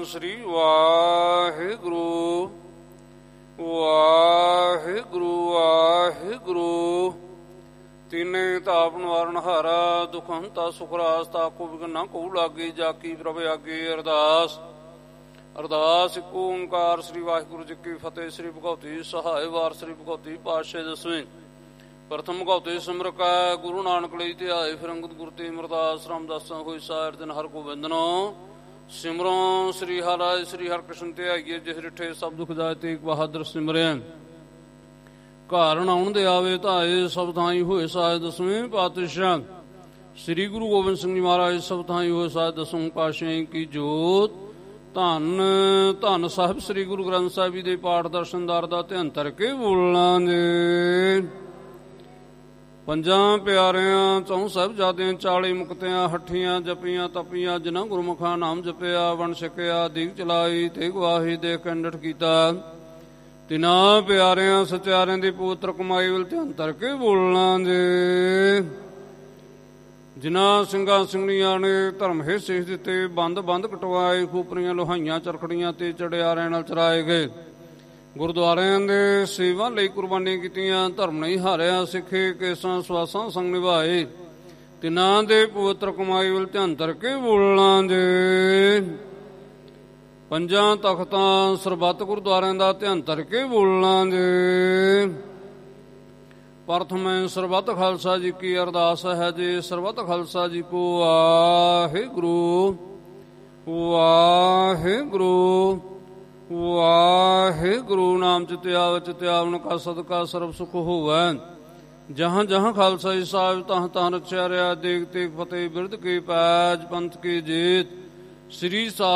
ਸ੍ਰੀ ਵਾਹਿਗੁਰੂ ਵਾਹਿਗੁਰੂ ਵਾਹਿਗੁਰੂ। ਤਿਨੇ ਤਾਪ ਨਿਵਾਰਨ ਹਾਰਾ ਦੁਖ ਹੰਤਾ ਸੁਖ ਰਾਸ ਤਾਕੋ ਵਿਘਨ ਕਹੂ ਲਾਗੇ ਜਾ ਕੀ ਪ੍ਰਭ ਆਗੇ। ਅਰਦਾਸ ਅਰਦਾਸ ਇੱਕ ਓਂਕਾਰ ਸ੍ਰੀ ਵਾਹਿਗੁਰੂ ਜੀ ਕੀ ਫਤਿਹ। ਸ੍ਰੀ ਭਗਉਤੀ ਸਹਾਇ ਵਾਰ ਸ੍ਰੀ ਭਗਉਤੀ ਪਾਤਸ਼ਾਹ ਦਸਵੇਂ ਪ੍ਰਥਮ ਭਗਉਤੀ ਸਿਮਰਕਾ ਗੁਰੂ ਨਾਨਕ ਲਈ ਧਿਆਏ ਫਿਰ ਅੰਗਦ ਗੁਰ ਤੇ ਅਮਰਦਾਸ ਰਾਮਦਾਸਾਂ ਹੋਈ ਸਾਰ ਦਿਨ ਹਰ ਗੋਬਿੰਦਨੋ ਸਿਮਰੋ। ਸ੍ਰੀ ਹਰਿ ਸ੍ਰੀ ਹਰਿਕ੍ਰਿਸ਼ਨ ਧਿਆਈਏ ਜਿਸ ਰਿਠੇ ਸਭ ਦੁਖ ਜਾਏ ਤੇਗ ਬਹਾਦਰ ਸਿਮਰਿਆ। ਘਰ ਆਉਣ ਦੇ ਆਵੇ ਧਾਏ ਸਭ ਥਾਈ ਹੋਏ ਸਾਜ ਦਸਵੇਂ ਪਾਤਸ਼ਾਹ। ਸ੍ਰੀ ਗੁਰੂ ਗੋਬਿੰਦ ਸਿੰਘ ਜੀ ਮਹਾਰਾਜ ਸਭ ਥਾਈ ਹੋਏ ਸਾਜ ਦਸਵੇਂ ਪਾਤਸ਼ਾਹ ਕੀ ਜੋਤ। ਧੰਨ ਧੰਨ ਸਾਹਿਬ ਸ੍ਰੀ ਗੁਰੂ ਗ੍ਰੰਥ ਸਾਹਿਬ ਜੀ ਦੇ ਪਾਠ ਦਰਸ਼ਨਦਾਰ ਦਾ ਧਿਆਨ ਧਰ ਕੇ ਬੋਲਾਂਗੇ। ਪੰਜਾਂ ਪਿਆਰਿਆਂ ਚੌਂ ਸਾਹਿਬਜ਼ਾਦਿਆਂ 40 ਮੁਕਤਿਆਂ ਹੱਠੀਆਂ ਜਪੀਆਂ ਤਪੀਆਂ ਜਿਨ੍ਹਾਂ ਗੁਰਮੁਖਾਂ ਨਾਮ ਜਪਿਆ ਵੰਡ ਛਕਿਆ ਦੀਪ ਚਲਾਈ ਤੇ ਗਵਾਹੀ ਦੇ ਕੰਡਠ ਕੀਤਾ। ਤਿਨਾਂ ਪਿਆਰਿਆਂ ਸਚਿਆਰਿਆਂ ਦੀ ਪਵਿੱਤਰ ਕਮਾਈ ਵੱਲ ਧਿਆਨ ਧਰ ਕੇ ਬੋਲਾਂਗੇ। ਜਿਨ੍ਹਾਂ ਸਿੰਘਾਂ ਸਿੰਘਣੀਆਂ ਨੇ ਧਰਮ ਹੇ ਸੀਸ ਦਿੱਤੇ ਬੰਦ ਬੰਦ ਕਟਵਾਏ ਖੂਪਰੀਆਂ ਲੋਹਾਈਆਂ ਚਰਖੜੀਆਂ ਤੇ ਚੜਿਆਰਿਆਂ ਨਾਲ ਚਰਾਏ ਗਏ। ਗੁਰਦੁਆਰਿਆਂ ਦੇ ਸੇਵਾ ਲਈ ਕੁਰਬਾਨੀਆਂ ਕੀਤੀਆਂ ਧਰਮ ਨਹੀਂ ਹਾਰਿਆ ਸਿੱਖੇ ਕੇਸਾਂ ਸਵਾਸਾਂ ਸੰਗ ਨਿਭਾਏ। ਤਿਨਾਂ ਦੇ ਪਵਿੱਤਰ ਕਮਾਈ ਵੱਲ ਧਿਆਨ ਧਰ ਕੇ ਬੋਲਾਂਗੇ। ਪੰਜਾਂ ਤਖਤਾਂ ਸਰਬੱਤ ਗੁਰਦੁਆਰਿਆਂ ਦਾ ਧਿਆਨ ਧਰ ਕੇ ਬੋਲਾਂਗੇ। ਪ੍ਰਥਮੇ ਸਰਬੱਤ ਖਾਲਸਾ ਜੀ ਕੀ ਅਰਦਾਸ ਹੈ ਜੀ। ਸਰਬੱਤ ਖਾਲਸਾ ਜੀ ਕੋ ਵਾਹਿਗੁਰੂ ਵਾਹਿਗੁਰੂ ਵਾਹਿਗੁਰੂ। ਨਾਮ ਚਿਤਿਆਵ ਚਿਤਿਆਵਨ ਕਾ ਸਦਕਾ ਸਰਬ ਸੁਖ ਹੋਵੈ। ਜਹਾਂ ਜਹਾਂ ਖਾਲਸਾ ਜੀ ਸਾਹਿਬ ਤਹਾਂ ਤਹਾਂ ਰਚਿਆ ਰਿਆ ਦੇਗ ਤੇਗ ਫਤਿਹ ਬਿਰਧ ਕੀ ਪੈਜ ਪੰਥ ਕੀ ਜੀਤ। ਸ੍ਰੀ ਸਾਹਿਬ